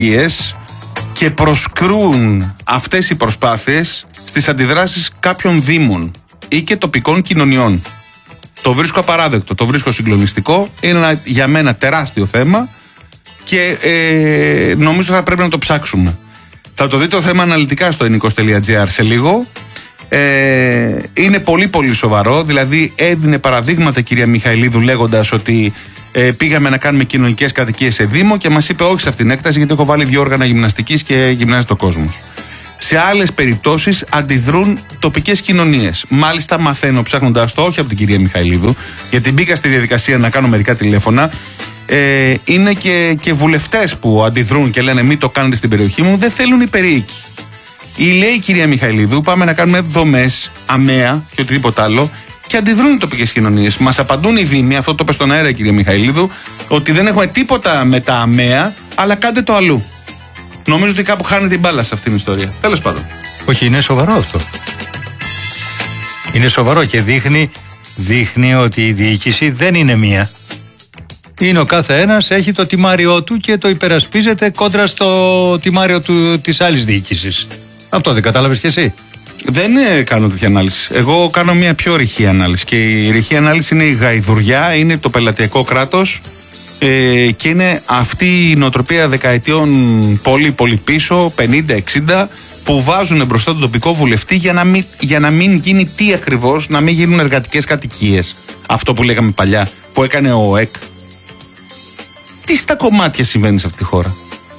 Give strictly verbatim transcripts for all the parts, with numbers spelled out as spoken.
και προσκρούν αυτές οι προσπάθειες στις αντιδράσεις κάποιων δήμων ή και τοπικών κοινωνιών. Το βρίσκω απαράδεκτο, το βρίσκω συγκλονιστικό, είναι ένα, για μένα τεράστιο θέμα και ε, νομίζω θα πρέπει να το ψάξουμε. Θα το δείτε το θέμα αναλυτικά στο ενίκος τελεία τζι άρ σε λίγο. Ε, είναι πολύ πολύ σοβαρό, δηλαδή έδινε παραδείγματα η κυρία Μιχαηλίδου λέγοντας ότι ε, πήγαμε να κάνουμε κοινωνικές κατοικίες σε Δήμο και μας είπε όχι σε αυτήν την έκταση γιατί έχω βάλει δύο όργανα γυμναστικής και γυμνάζεται ο κόσμος. Σε άλλες περιπτώσεις αντιδρούν τοπικές κοινωνίες. Μάλιστα μαθαίνω ψάχνοντας το όχι από την κυρία Μιχαηλίδου, γιατί μπήκα στη διαδικασία να κάνω μερικά τηλέφωνα, ε, είναι και, και βουλευτές που αντιδρούν και λένε μην το κάνετε στην περιοχή μου, δεν θέλουν οι περίοικοι. Ή λέει η κυρία Μιχαηλίδου πάμε να κάνουμε δομές, αμαία και οτιδήποτε άλλο και αντιδρούν οι τοπικές κοινωνίες. Μας απαντούν οι δήμοι, αυτό το είπε στον αέρα η κυρία Μιχαηλίδου, ότι δεν έχουμε τίποτα με τα αμαία, αλλά κάντε το αλλού. Νομίζω ότι κάπου χάνει την μπάλα σε αυτήν την ιστορία. Τέλος πάντων. Όχι, είναι σοβαρό αυτό. Είναι σοβαρό και δείχνει, δείχνει ότι η διοίκηση δεν είναι μία. Είναι ο κάθε ένας, έχει το τιμάριό του και το υπερασπίζεται κόντρα στο τιμάριο του, της άλλης διοίκησης. Αυτό δεν κατάλαβες κι εσύ? Δεν ε, κάνω τέτοια ανάλυση. Εγώ κάνω μια πιο ρηχή ανάλυση. Και η ρηχή ανάλυση είναι η γαϊδουριά, είναι το πελατειακό κράτος ε, και είναι αυτή η νοοτροπία δεκαετιών πολύ πολύ πίσω, πενήντα εξήντα, που βάζουν μπροστά τον τοπικό βουλευτή για να μην, για να μην γίνει τι ακριβώς, να μην γίνουν εργατικές κατοικίες. Αυτό που λέγαμε παλιά, που έκανε ο ΕΚ. Τι στα κομμάτια συμβαίνει σε αυτή τη χώρα?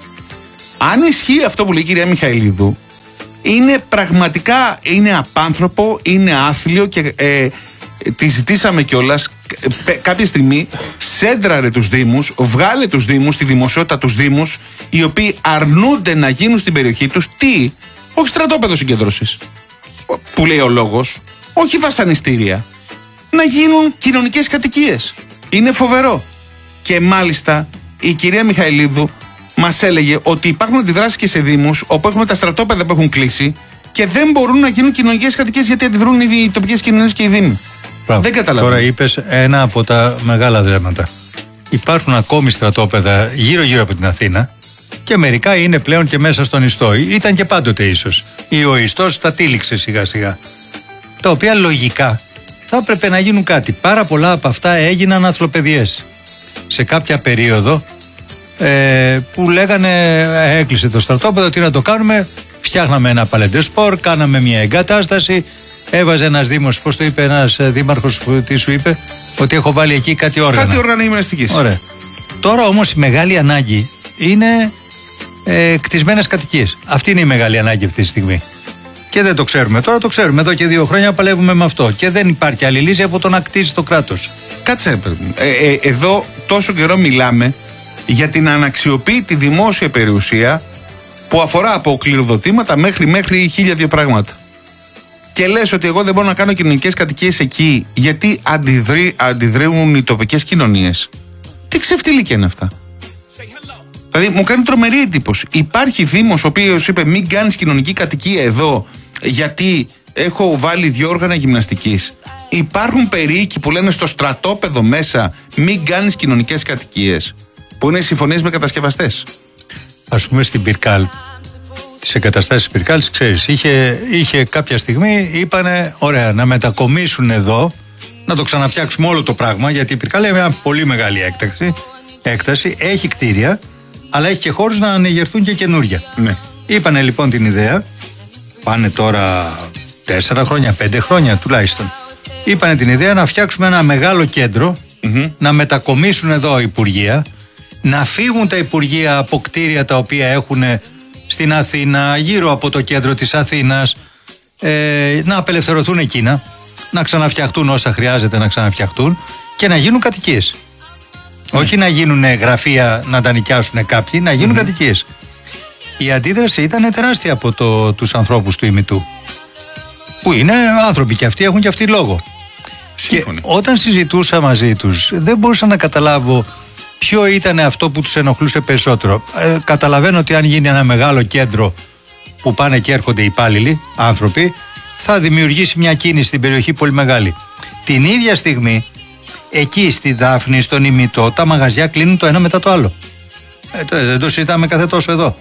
Αν ισχύει αυτό που λέει η κυρία Μιχαηλίδου, είναι πραγματικά, είναι απάνθρωπο, είναι άθλιο και ε, τη ζητήσαμε κιόλας ε, κάποια στιγμή, σέντραρε τους Δήμους, βγάλε τους Δήμους, τη δημοσιότητα τους Δήμους, οι οποίοι αρνούνται να γίνουν στην περιοχή τους, τι, όχι στρατόπεδο συγκέντρωσης, που λέει ο λόγος, όχι βασανιστήρια, να γίνουν κοινωνικές κατοικίες. Είναι φοβερό. Και μάλιστα η κυρία Μιχαηλίδου μας έλεγε ότι υπάρχουν αντιδράσεις και σε Δήμους όπου έχουμε τα στρατόπεδα που έχουν κλείσει και δεν μπορούν να γίνουν κοινωνικές κατοικίες γιατί αντιδρούν οι τοπικές κοινωνίες και οι Δήμοι. Μπράβο. Δεν καταλαβαίνω. Τώρα είπες ένα από τα μεγάλα δέματα. Υπάρχουν ακόμη στρατόπεδα γύρω-γύρω από την Αθήνα και μερικά είναι πλέον και μέσα στον ιστό. Ήταν και πάντοτε ίσως. Ή ο ιστός τα τύλιξε σιγά-σιγά. Τα οποία λογικά θα έπρεπε να γίνουν κάτι. Πάρα πολλά από αυτά έγιναν αθλοπαιδιές. Σε κάποια περίοδο ε, που λέγανε ε, έκλεισε το στρατόπεδο, τι να το κάνουμε, φτιάχναμε ένα παλεντεσπορ, κάναμε μια εγκατάσταση, έβαζε ένας δήμος, πώς το είπε ένας δήμαρχος, τι σου είπε, ότι έχω βάλει εκεί κάτι όργανα. Κάτι όργανα γυμναστικής. Ωραία. Τώρα όμως η μεγάλη ανάγκη είναι ε, κτισμένες κατοικίες. Αυτή είναι η μεγάλη ανάγκη αυτή τη στιγμή. Και δεν το ξέρουμε. Τώρα το ξέρουμε. Εδώ και δύο χρόνια παλεύουμε με αυτό. Και δεν υπάρχει άλλη λύση από το να κτίσει το κράτος. Κάτσε. Ε, ε, εδώ τόσο καιρό μιλάμε για την αναξιοποίητη δημόσια περιουσία που αφορά από κληροδοτήματα μέχρι, μέχρι χίλια δύο πράγματα. Και λες ότι εγώ δεν μπορώ να κάνω κοινωνικές κατοικίες εκεί γιατί αντιδρεί, αντιδρούν οι τοπικές κοινωνίες. Τι ξεφτιλίκια είναι αυτά? Δηλαδή μου κάνει τρομερή εντύπωση. Υπάρχει δήμος ο οποίος είπε μην κάνεις κοινωνική κατοικία εδώ γιατί έχω βάλει δύο όργανα γυμναστικής. Υπάρχουν περίοικοι που λένε στο στρατόπεδο μέσα μην κάνεις κοινωνικές κατοικίες, που είναι συμφωνίες με κατασκευαστές. Ας πούμε στην Πυρκάλ, τις εγκαταστάσεις της Πυρκάλ, ξέρεις, είχε, είχε κάποια στιγμή, είπανε ωραία να μετακομίσουν εδώ, να το ξαναφτιάξουμε όλο το πράγμα, γιατί η Πυρκάλ είναι μια πολύ μεγάλη έκταση, έκταση, έχει κτίρια, αλλά έχει και χώρους να ανεγερθούν και καινούρια. Ναι. Είπανε λοιπόν την ιδέα, πάνε τώρα τέσσερα χρόνια, πέντε χρόνια τουλάχιστον. Είπανε την ιδέα να φτιάξουμε ένα μεγάλο κέντρο, mm-hmm. να μετακομίσουν εδώ υπουργεία, να φύγουν τα υπουργεία από κτίρια τα οποία έχουν στην Αθήνα, γύρω από το κέντρο της Αθήνας, ε, να απελευθερωθούν εκείνα, να ξαναφτιαχτούν όσα χρειάζεται να ξαναφτιαχτούν και να γίνουν κατοικίες. Mm. Όχι να γίνουν γραφεία να τα νοικιάσουν κάποιοι, να γίνουν mm. κατοικίες. Η αντίδραση ήταν τεράστια από το, τους ανθρώπους του ημιτού. Που είναι άνθρωποι και αυτοί έχουν και αυτοί λόγο. Σύμφωνοι. Και όταν συζητούσα μαζί τους, δεν μπορούσα να καταλάβω ποιο ήταν αυτό που τους ενοχλούσε περισσότερο. Ε, καταλαβαίνω ότι αν γίνει ένα μεγάλο κέντρο που πάνε και έρχονται υπάλληλοι, άνθρωποι, θα δημιουργήσει μια κίνηση στην περιοχή πολύ μεγάλη. Την ίδια στιγμή, εκεί στη Δάφνη, στον ημιτό, τα μαγαζιά κλείνουν το ένα μετά το άλλο. Ε, το, δεν το συζητάμε κάθε τόσο εδώ.